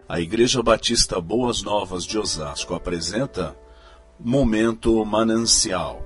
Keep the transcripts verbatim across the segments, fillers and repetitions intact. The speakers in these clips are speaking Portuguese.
A Igreja Batista Boas Novas de Osasco apresenta Momento Manancial.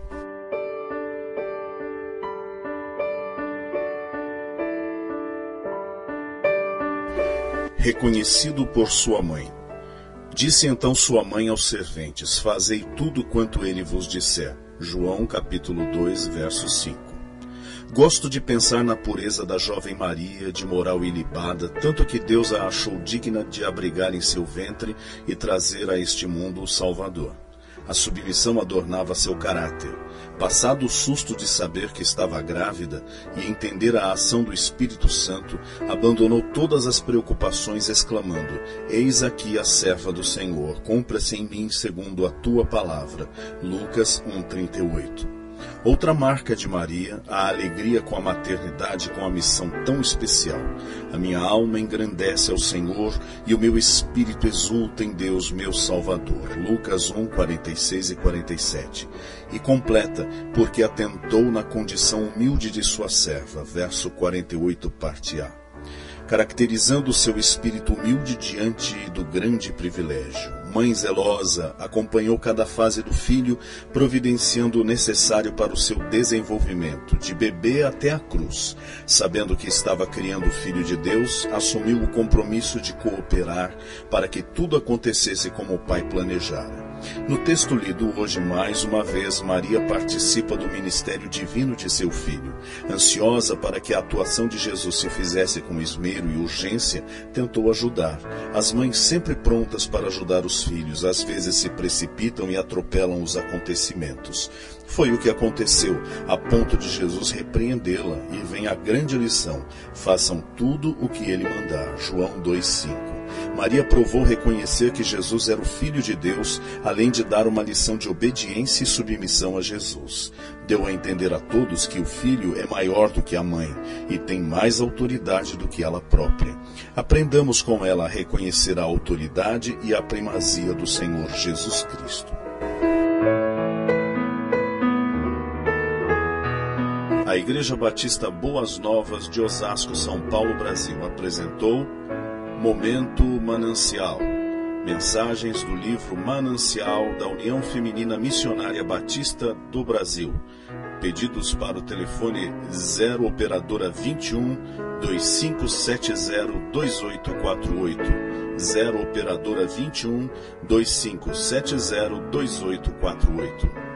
Reconhecido por sua mãe. Disse então sua mãe aos serventes: Fazei tudo quanto ele vos disser. João capítulo dois, verso cinco. Gosto de pensar na pureza da jovem Maria, de moral ilibada, tanto que Deus a achou digna de abrigar em seu ventre e trazer a este mundo o Salvador. A submissão adornava seu caráter. Passado o susto de saber que estava grávida e entender a ação do Espírito Santo, abandonou todas as preocupações, exclamando: Eis aqui a serva do Senhor, cumpra-se em mim segundo a tua palavra. Lucas um, trinta e oito. Outra marca de Maria, a alegria com a maternidade, com a missão tão especial. A minha alma engrandece ao Senhor e o meu espírito exulta em Deus, meu Salvador. Lucas um, quarenta e seis e quarenta e sete. E completa, porque atentou na condição humilde de sua serva. Verso quarenta e oito, parte A. Caracterizando o seu espírito humilde diante do grande privilégio. Mãe zelosa, acompanhou cada fase do filho, providenciando o necessário para o seu desenvolvimento, de bebê até a cruz. Sabendo que estava criando o Filho de Deus, assumiu o compromisso de cooperar para que tudo acontecesse como o Pai planejara. No texto lido hoje, mais uma vez, Maria participa do ministério divino de seu filho. Ansiosa para que a atuação de Jesus se fizesse com esmero e urgência, tentou ajudar. As mães sempre prontas para ajudar os filhos, às vezes se precipitam e atropelam os acontecimentos. Foi o que aconteceu, a ponto de Jesus repreendê-la, e vem a grande lição: façam tudo o que ele mandar. João dois, cinco. Maria provou reconhecer que Jesus era o Filho de Deus, além de dar uma lição de obediência e submissão a Jesus. Deu a entender a todos que o filho é maior do que a mãe e tem mais autoridade do que ela própria. Aprendamos com ela a reconhecer a autoridade e a primazia do Senhor Jesus Cristo. A Igreja Batista Boas Novas de Osasco, São Paulo, Brasil, apresentou Momento Manancial. Mensagens do livro Manancial da União Feminina Missionária Batista do Brasil. Pedidos para o telefone zero operadora vinte e um, vinte e cinco setenta, vinte e oito quarenta e oito. zero operadora vinte e um, vinte e cinco setenta, vinte e oito quarenta e oito.